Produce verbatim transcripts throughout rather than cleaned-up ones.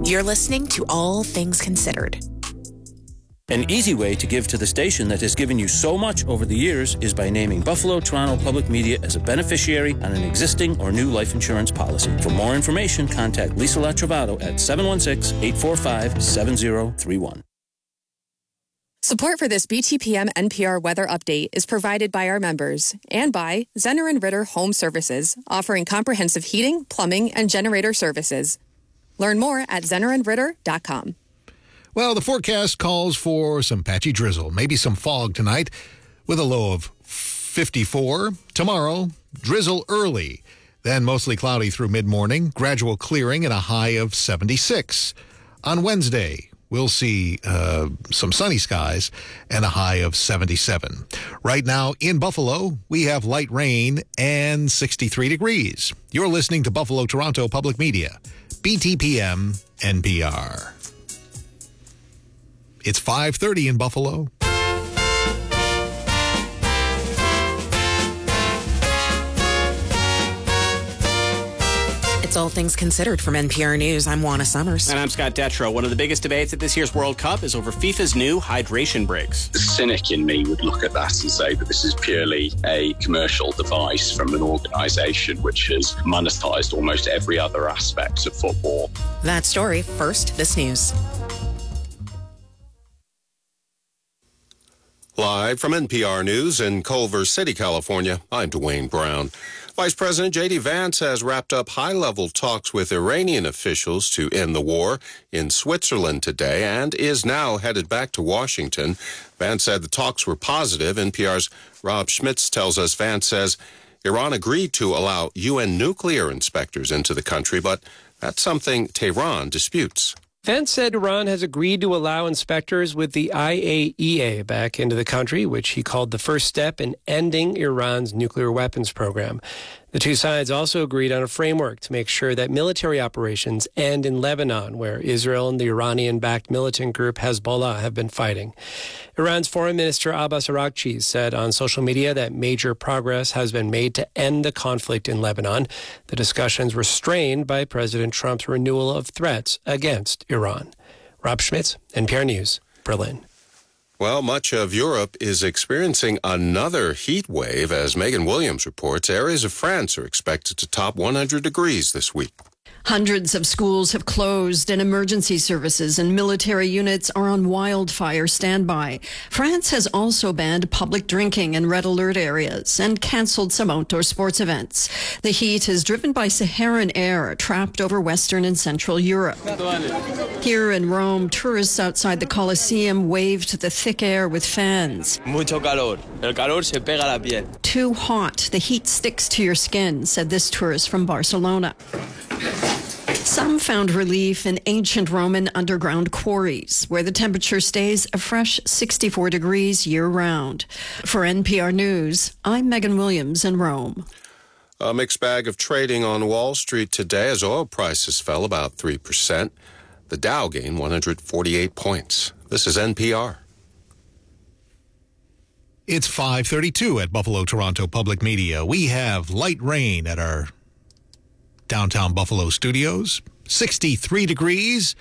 You're listening to All Things Considered. An easy way to give to the station that has given you so much over the years is by naming Buffalo Toronto Public Media as a beneficiary on an existing or new life insurance policy. For more information, contact Lisa Latrovato at seven one six, eight four five, seven zero three one. Support for this B T P M N P R weather update is provided by our members and by Zenner and Ritter Home Services, offering comprehensive heating, plumbing, and generator services. Learn more at zenner and ritter dot com. Well, the forecast calls for some patchy drizzle, maybe some fog tonight with a low of fifty-four. Tomorrow, drizzle early, then mostly cloudy through mid-morning, gradual clearing and a high of seventy-six. On Wednesday, we'll see uh, some sunny skies and a high of seventy-seven. Right now in Buffalo, we have light rain and sixty-three degrees. You're listening to Buffalo Toronto Public Media, B T P M N P R. It's five thirty in Buffalo. It's All Things Considered from N P R News. I'm Juana Summers. And I'm Scott Detrow. One of the biggest debates at this year's World Cup is over FIFA's new hydration breaks. The cynic in me would look at that and say that this is purely a commercial device from an organisation which has monetised almost every other aspect of football. That story first, this news. Live from N P R News in Culver City, California, I'm Dwayne Brown. Vice President J D Vance has wrapped up high-level talks with Iranian officials to end the war in Switzerland today and is now headed back to Washington. Vance said the talks were positive. N P R's Rob Schmitz tells us Vance says Iran agreed to allow U N nuclear inspectors into the country, but that's something Tehran disputes. Vance said Iran has agreed to allow inspectors with the I A E A back into the country, which he called the first step in ending Iran's nuclear weapons program. The two sides also agreed on a framework to make sure that military operations end in Lebanon, where Israel and the Iranian-backed militant group Hezbollah have been fighting. Iran's Foreign Minister Abbas Araghchi said on social media that major progress has been made to end the conflict in Lebanon. The discussions were strained by President Trump's renewal of threats against Iran. Rob Schmitz, N P R News, Berlin. Well, much of Europe is experiencing another heat wave. As Megan Williams reports, areas of France are expected to top one hundred degrees this week. Hundreds of schools have closed and emergency services and military units are on wildfire standby. France has also banned public drinking in red alert areas and canceled some outdoor sports events. The heat is driven by Saharan air trapped over Western and Central Europe. Here in Rome, tourists outside the Colosseum waved the thick air with fans. Mucho calor. El calor se pega a la piel. Too hot. The heat sticks to your skin, said this tourist from Barcelona. Some found relief in ancient Roman underground quarries, where the temperature stays a fresh sixty-four degrees year-round. For N P R News, I'm Megan Williams in Rome. A mixed bag of trading on Wall Street today as oil prices fell about three percent. The Dow gained one hundred forty-eight points. This is N P R. It's five thirty-two at Buffalo Toronto Public Media. We have light rain at our downtown Buffalo studios, sixty-three degrees.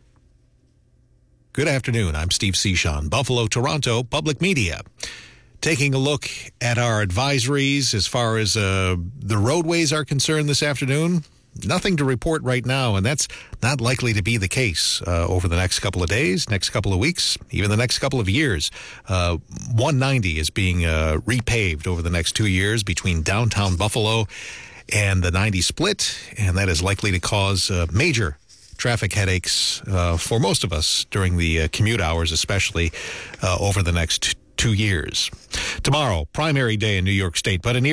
Good afternoon. I'm Steve Seashon, Buffalo Toronto Public Media. Taking a look at our advisories as far as uh, the roadways are concerned this afternoon. Nothing to report right now, and that's not likely to be the case uh, over the next couple of days, next couple of weeks, even the next couple of years. Uh, one ninety is being uh, repaved over the next two years between downtown Buffalo and the ninety split, and that is likely to cause uh, major traffic headaches uh, for most of us during the uh, commute hours, especially uh, over the next two years. Tomorrow, primary day in New York State, but a near